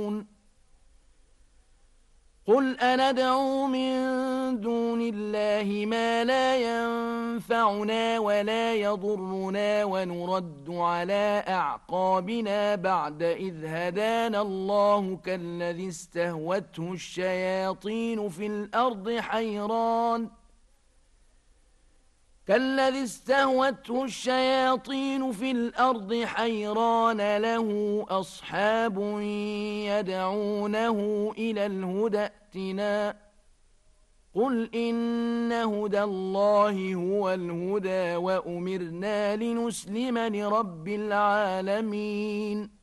قل أندعو من دون الله ما لا ينفعنا ولا يضرنا ونرد على أعقابنا بعد إذ هدانا الله كالذي استهوته الشياطين في الأرض حيران له أصحاب يدعونه إلى الهدى ائتنا قل إن هدى الله هو الهدى وأمرنا لنسلم لرب العالمين